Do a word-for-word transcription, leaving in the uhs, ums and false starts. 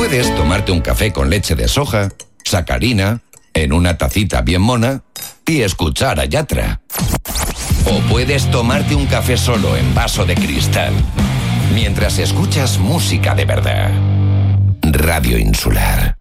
Puedes tomarte un café con leche de soja, sacarina, en una tacita bien mona y escuchar a Yatra. O puedes tomarte un café solo en vaso de cristal, mientras escuchas música de verdad. Radio Insular.